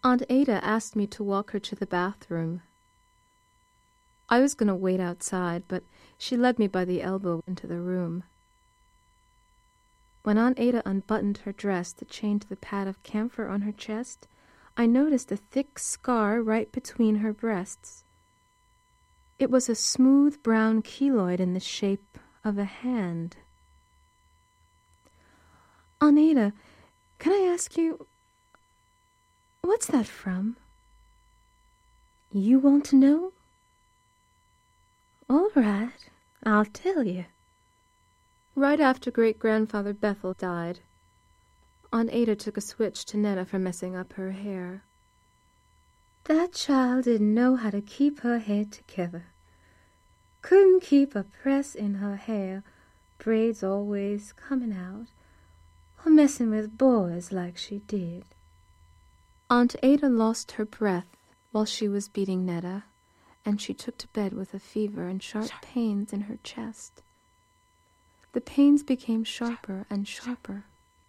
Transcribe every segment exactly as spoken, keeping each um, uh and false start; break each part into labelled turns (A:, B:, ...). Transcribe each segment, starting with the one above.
A: Aunt Ada asked me to walk her to the bathroom. I was going to wait outside, but she led me by the elbow into the room. When Aunt Ada unbuttoned her dress to change the pad of camphor on her chest, I noticed a thick scar right between her breasts. It was a smooth brown keloid in the shape of a hand. Aunt Ada, can I ask you, what's that from? You want to know? All right, I'll tell you. Right after great-grandfather Bethel died, Aunt Ada took a switch to Netta for messing up her hair. That child didn't know how to keep her head together. Couldn't keep a press in her hair, braids always coming out, or messing with boys like she did. Aunt Ada lost her breath while she was beating Netta, and she took to bed with a fever and sharp pains in her chest. The pains became sharper and sharper.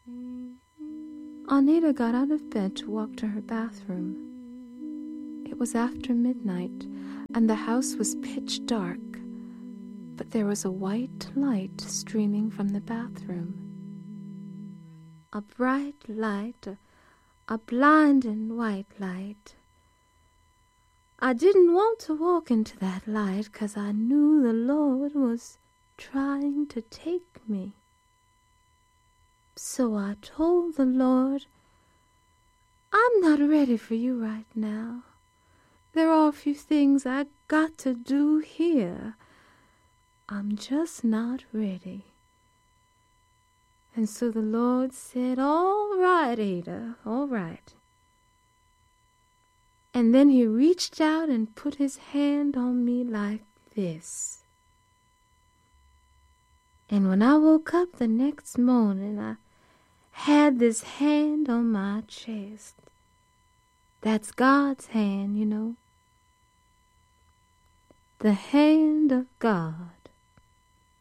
A: Aunt Ada got out of bed to walk to her bathroom. It was after midnight, and the house was pitch dark, but there was a white light streaming from the bathroom. A bright light, a, a blinding white light. I didn't want to walk into that light 'cause I knew the Lord was trying to take me. So I told the Lord, I'm not ready for you right now. There are a few things I got to do here. I'm just not ready. And so the Lord said, all right, Ada, all right. And then he reached out and put his hand on me like this. And when I woke up the next morning, I had this hand on my chest. That's God's hand, you know. The hand of God.